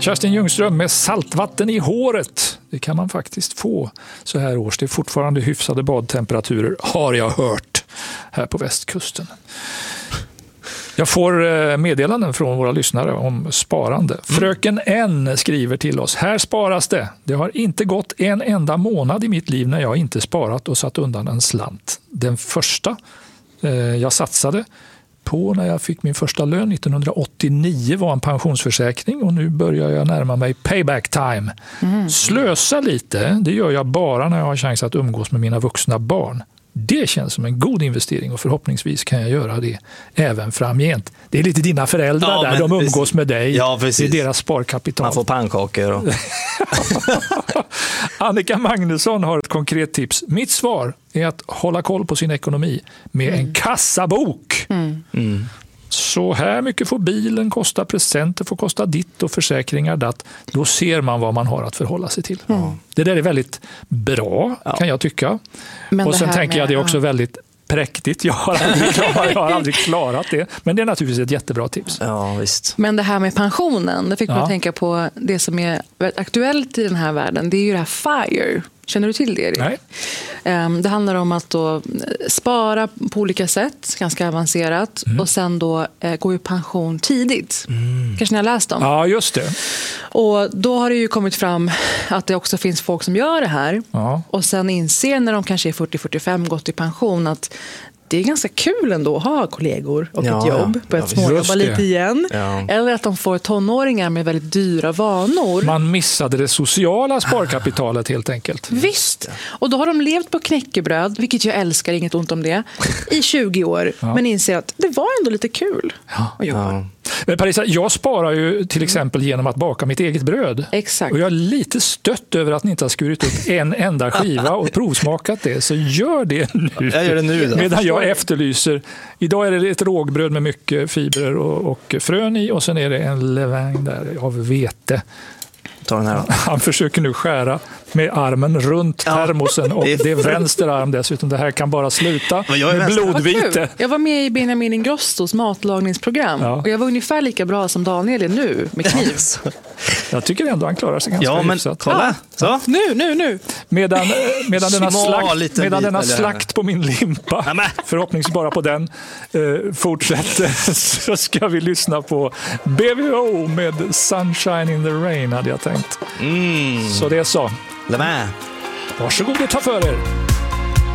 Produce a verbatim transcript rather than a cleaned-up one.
Kerstin Ljungström med saltvatten i håret. Det kan man faktiskt få så här års. Det är fortfarande hyfsade badtemperaturer, har jag hört, här på västkusten. Jag får meddelanden från våra lyssnare om sparande. Fröken N skriver till oss. Här sparas det. Det har inte gått en enda månad i mitt liv när jag inte sparat och satt undan en slant. Den första eh, jag satsade på när jag fick min första lön nittonhundraåttionio var en pensionsförsäkring och nu börjar jag närma mig payback time. Mm. Slösa lite, det gör jag bara när jag har chans att umgås med mina vuxna barn. Det känns som en god investering och förhoppningsvis kan jag göra det även framgent. Det är lite dina föräldrar ja, där, de umgås precis. Med dig. Ja, det är deras sparkapital. Man får pannkakor. Och... Annika Magnusson har ett konkret tips. Mitt svar är att hålla koll på sin ekonomi med mm. en kassabok. Mm. Mm. Så här mycket får bilen kosta, presenter får kosta ditt och försäkringar datt. Då ser man vad man har att förhålla sig till. Mm. Det där är väldigt bra ja. Kan jag tycka. Men och sen tänker jag det är också ja. Väldigt präktigt. Jag har, aldrig klarat, jag har aldrig klarat det. Men det är naturligtvis ett jättebra tips. Ja, visst. Men det här med pensionen, det fick man ja. Tänka på det som är aktuellt i den här världen. Det är ju det här FIRE. Känner du till det? Nej. Det handlar om att då spara på olika sätt, ganska avancerat, mm. och sen då gå i pension tidigt. Mm. Kanske ni har läst om? Ja, just det. Och då har det ju kommit fram att det också finns folk som gör det här. Ja. Och sen inser när de kanske är fyrtio till fyrtiofem gått i pension att det är ganska kul ändå att ha kollegor och ja, ett jobb. Börja ja, småjobba lite igen. Ja. Eller att de får tonåringar med väldigt dyra vanor. Man missade det sociala sparkapitalet helt enkelt. Visst. Och då har de levt på knäckebröd, vilket jag älskar, inget ont om det, i tjugo år. Ja. Men inser att det var ändå lite kul ja. Att jobba. Ja. Men Parisa, jag sparar ju till exempel genom att baka mitt eget bröd. Exakt. Och jag är lite stött över att ni inte har skurit upp en enda skiva och provsmakat det. Så gör det nu. Jag gör det nu då. Medan jag efterlyser. Idag är det ett rågbröd med mycket fibrer och, och frön i. Och sen är det en levain där av vete. Ta den här då. Han försöker nu skära med armen runt termosen och det är vänster arm dessutom. Det här kan bara sluta med blodvite. Jag var med i Benjamin Ingrossos matlagningsprogram ja. Och jag var ungefär lika bra som Daniel är nu med kniv. Jag tycker ändå han klarar sig ganska ja, men, hyfsat. Kolla. Så. Nu, nu, nu. Medan, medan denna slakt, medan denna bit, slakt på min limpa, ja, förhoppningsvis bara på den, eh, fortsätter så ska vi lyssna på B V O med Sunshine in the Rain hade jag tänkt. Mm. Så det är så. Lämna. Varsågod och ta för er.